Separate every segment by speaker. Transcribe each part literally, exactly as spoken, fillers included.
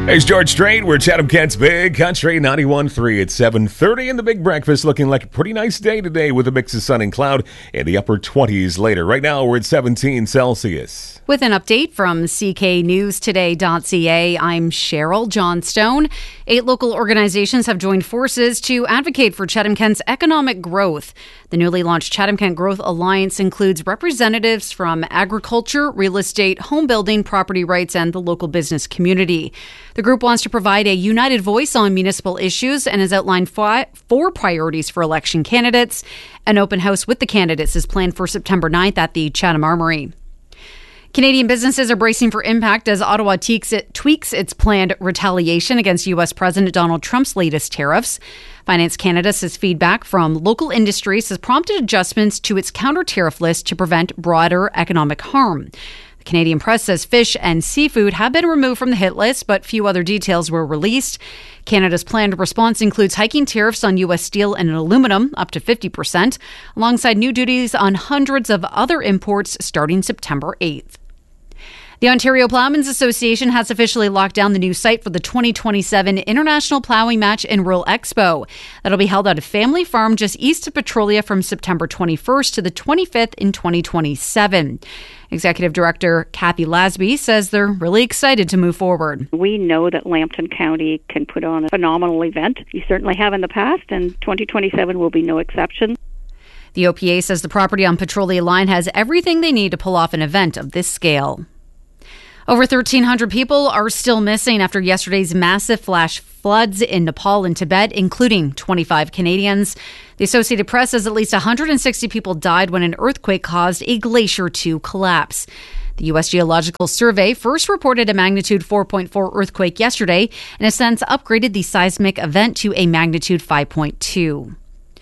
Speaker 1: Hey, it's George Strait. We're Chatham Kent's Big Country ninety-one point three. It's seven thirty in the Big Breakfast, looking like a pretty nice day today with a mix of sun and cloud in the upper twenties later. Right now, we're at seventeen Celsius.
Speaker 2: With an update from C K News Today dot C A, I'm Cheryl Johnstone. Eight local organizations have joined forces to advocate for Chatham Kent's economic growth. The newly launched Chatham Kent Growth Alliance includes representatives from agriculture, real estate, home building, property rights, and the local business community. The group wants to provide a united voice on municipal issues and has outlined five, four priorities for election candidates. An open house with the candidates is planned for September ninth at the Chatham Armory. Canadian businesses are bracing for impact as Ottawa tweaks, it, tweaks its planned retaliation against U S President Donald Trump's latest tariffs. Finance Canada says feedback from local industries has prompted adjustments to its counter-tariff list to prevent broader economic harm. The Canadian press says fish and seafood have been removed from the hit list, but few other details were released. Canada's planned response includes hiking tariffs on U S steel and aluminum up to fifty percent, alongside new duties on hundreds of other imports starting September eighth. The Ontario Ploughmen's Association has officially locked down the new site for the twenty twenty-seven International Ploughing Match and Rural Expo. That'll be held at a family farm just east of Petrolia from September twenty-first to the twenty-fifth in twenty twenty-seven. Executive Director Kathy Lasby says they're really excited to move forward.
Speaker 3: We know that Lambton County can put on a phenomenal event. You certainly have in the past, and twenty twenty-seven will be no exception.
Speaker 2: The O P A says the property on Petrolia Line has everything they need to pull off an event of this scale. Over thirteen hundred people are still missing after yesterday's massive flash floods in Nepal and Tibet, including twenty-five Canadians. The Associated Press says at least one hundred sixty people died when an earthquake caused a glacier to collapse. The U S Geological Survey first reported a magnitude four point four earthquake yesterday and has since upgraded the seismic event to a magnitude five point two.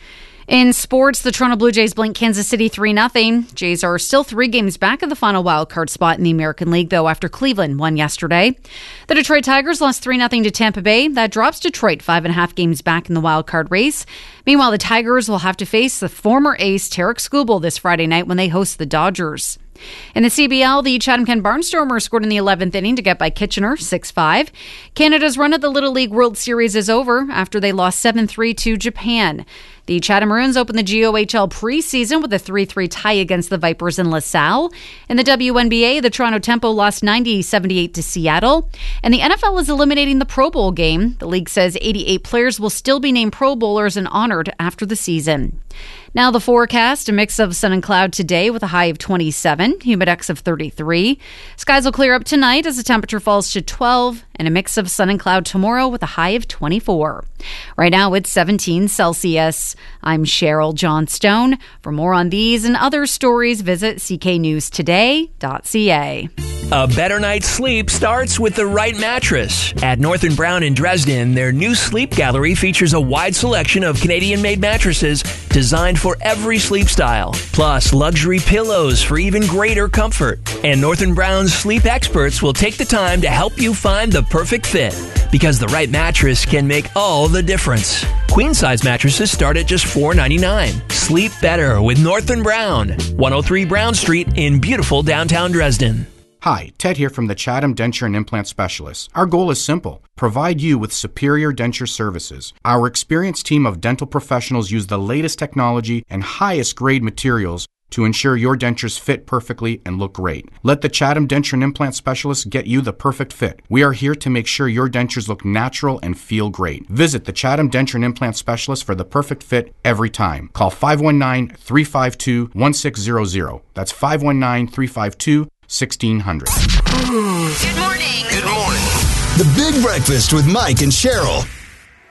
Speaker 2: In sports, the Toronto Blue Jays blinked Kansas City three nothing. Jays are still three games back of the final wildcard spot in the American League, though, after Cleveland won yesterday. The Detroit Tigers lost three nothing to Tampa Bay. That drops Detroit five and a half games back in the wildcard race. Meanwhile, the Tigers will have to face the former ace Tarek Skubal this Friday night when they host the Dodgers. In the C B L, the Chatham Kent Barnstormers scored in the eleventh inning to get by Kitchener six five. Canada's run at the Little League World Series is over after they lost seven three to Japan. The Chatham Maroons opened the G O H L preseason with a three three tie against the Vipers in LaSalle. In the W N B A, the Toronto Tempo lost ninety seventy-eight to Seattle. And the N F L is eliminating the Pro Bowl game. The league says eighty-eight players will still be named Pro Bowlers and honored after the season. Now the forecast, a mix of sun and cloud today with a high of twenty-seven, humidex of thirty-three. Skies will clear up tonight as the temperature falls to twelve, and a mix of sun and cloud tomorrow with a high of twenty-four. Right now it's seventeen Celsius. I'm Cheryl Johnstone. For more on these and other stories, visit c k news today dot c a.
Speaker 4: A better night's sleep starts with the right mattress. At North and Brown in Dresden, their new sleep gallery features a wide selection of Canadian-made mattresses designed for every sleep style, plus luxury pillows for even greater comfort. And North and Brown's sleep experts will take the time to help you find the perfect fit, because the right mattress can make all the difference. Queen-size mattresses start at just four dollars and ninety-nine cents. Sleep better with North and Brown, one oh three Brown Street in beautiful downtown Dresden.
Speaker 5: Hi, Ted here from the Chatham Denture and Implant Specialists. Our goal is simple: provide you with superior denture services. Our experienced team of dental professionals use the latest technology and highest grade materials to ensure your dentures fit perfectly and look great. Let the Chatham Denture and Implant Specialists get you the perfect fit. We are here to make sure your dentures look natural and feel great. Visit the Chatham Denture and Implant Specialists for the perfect fit every time. Call five one nine, three five two, one six zero zero. That's five one nine, three five two, sixteen hundred.
Speaker 6: Good morning.
Speaker 7: Good morning. The Big Breakfast with Mike and Cheryl.